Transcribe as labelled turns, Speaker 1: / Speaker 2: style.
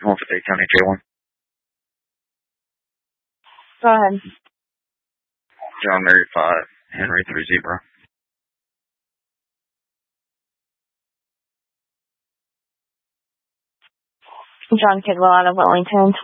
Speaker 1: One for Dade County J1.
Speaker 2: Go ahead.
Speaker 1: John Mary 5, Henry 3 Zebra.
Speaker 2: John Kidwell out of Wellington,